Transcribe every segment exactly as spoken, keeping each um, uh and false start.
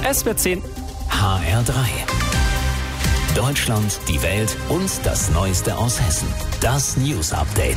Es wird zehn. H R drei. Deutschland, die Welt und das Neueste aus Hessen. Das News Update.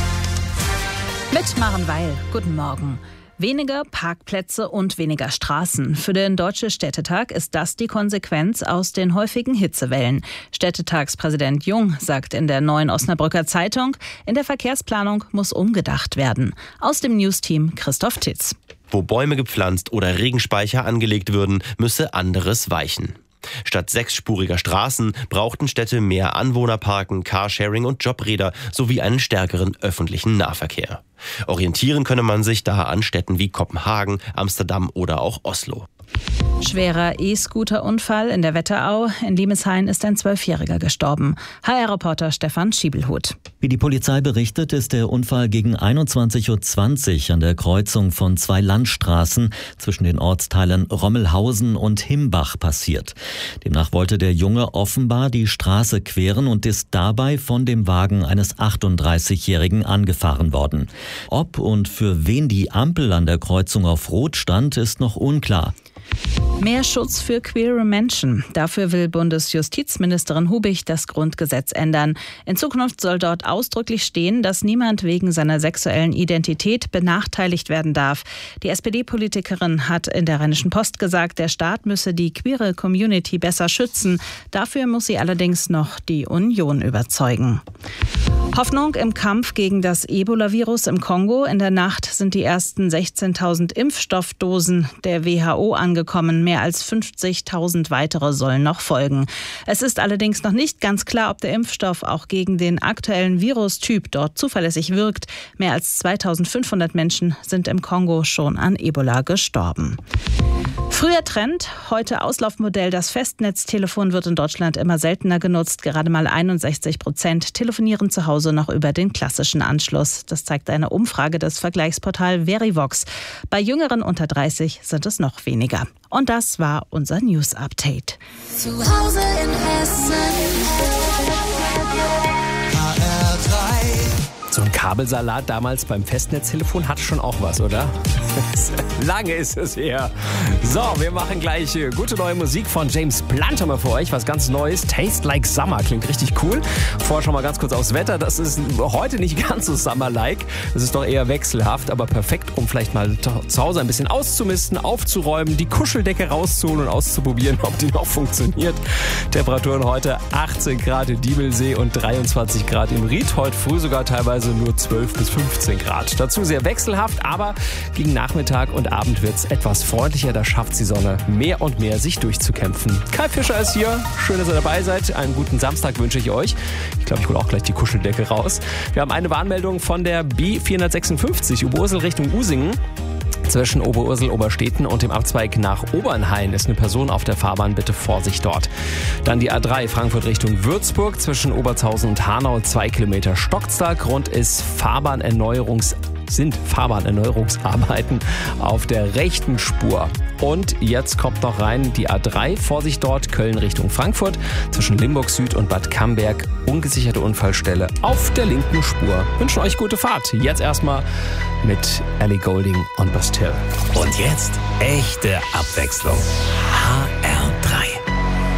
Mit Maren Weil. Guten Morgen. Weniger Parkplätze und weniger Straßen. Für den Deutschen Städtetag ist das die Konsequenz aus den häufigen Hitzewellen. Städtetagspräsident Jung sagt in der Neuen Osnabrücker Zeitung, in der Verkehrsplanung muss umgedacht werden. Aus dem Newsteam Christoph Titz. Wo Bäume gepflanzt oder Regenspeicher angelegt würden, müsse anderes weichen. Statt sechsspuriger Straßen brauchten Städte mehr Anwohnerparken, Carsharing und Jobräder sowie einen stärkeren öffentlichen Nahverkehr. Orientieren könne man sich da an Städten wie Kopenhagen, Amsterdam oder auch Oslo. Schwerer E-Scooter-Unfall in der Wetterau. In Limeshain ist ein Zwölfjähriger gestorben. H R-Reporter Stefan Schiebelhut. Wie die Polizei berichtet, ist der Unfall gegen einundzwanzig Uhr zwanzig an der Kreuzung von zwei Landstraßen zwischen den Ortsteilen Rommelhausen und Himbach passiert. Demnach wollte der Junge offenbar die Straße queren und ist dabei von dem Wagen eines achtunddreißigjährigen angefahren worden. Ob und für wen die Ampel an der Kreuzung auf Rot stand, ist noch unklar. Mehr Schutz für queere Menschen. Dafür will Bundesjustizministerin Hubig das Grundgesetz ändern. In Zukunft soll dort ausdrücklich stehen, dass niemand wegen seiner sexuellen Identität benachteiligt werden darf. Die S P D-Politikerin hat in der Rheinischen Post gesagt, der Staat müsse die queere Community besser schützen. Dafür muss sie allerdings noch die Union überzeugen. Hoffnung im Kampf gegen das Ebola-Virus im Kongo. In der Nacht sind die ersten sechzehntausend Impfstoffdosen der W H O angekommen. Mehr als fünfzigtausend weitere sollen noch folgen. Es ist allerdings noch nicht ganz klar, ob der Impfstoff auch gegen den aktuellen Virustyp dort zuverlässig wirkt. Mehr als zweitausendfünfhundert Menschen sind im Kongo schon an Ebola gestorben. Früher Trend, heute Auslaufmodell. Das Festnetztelefon wird in Deutschland immer seltener genutzt. Gerade mal einundsechzig Prozent telefonieren zu Hause noch über den klassischen Anschluss. Das zeigt eine Umfrage des Vergleichsportals Verivox. Bei Jüngeren unter dreißig sind es noch weniger. Und das war unser News Update. Zu Hause in Hessen. H R drei. So ein Kabelsalat damals beim Festnetztelefon hatte schon auch was, oder? Lange ist es her. So, wir machen gleich gute neue Musik von James Blunt haben wir für euch. Was ganz Neues. Taste Like Summer. Klingt richtig cool. Vorher schon mal ganz kurz aufs Wetter. Das ist heute nicht ganz so Summer-like. Das ist doch eher wechselhaft, aber perfekt, um vielleicht mal zu Hause ein bisschen auszumisten, aufzuräumen, die Kuscheldecke rauszuholen und auszuprobieren, ob die noch funktioniert. Temperaturen heute achtzehn Grad in Diebelsee und dreiundzwanzig Grad im Ried. Heute früh sogar teilweise nur zwölf bis fünfzehn Grad. Dazu sehr wechselhaft, aber gegen Nachmittag und Abend wird es etwas freundlicher. Da schafft die Sonne mehr und mehr, sich durchzukämpfen. Kai Fischer ist hier. Schön, dass ihr dabei seid. Einen guten Samstag wünsche ich euch. Ich glaube, ich hole auch gleich die Kuscheldecke raus. Wir haben eine Warnmeldung von der B vierhundertsechsundfünfzig Oberursel Richtung Usingen. Zwischen Oberursel, Obersteten und dem Abzweig nach Obernhain ist eine Person auf der Fahrbahn. Bitte Vorsicht dort. Dann die A drei Frankfurt Richtung Würzburg. Zwischen Obertshausen und Hanau zwei Kilometer stockt's da. Grund ist Fahrbahnerneuerungs sind Fahrbahnerneuerungsarbeiten auf der rechten Spur. Und jetzt kommt noch rein die A drei. Vorsicht dort, Köln Richtung Frankfurt. Zwischen Limburg Süd und Bad Camberg. Ungesicherte Unfallstelle auf der linken Spur. Wünschen euch gute Fahrt. Jetzt erstmal mit Ellie Goulding und Bastille. Und jetzt echte Abwechslung.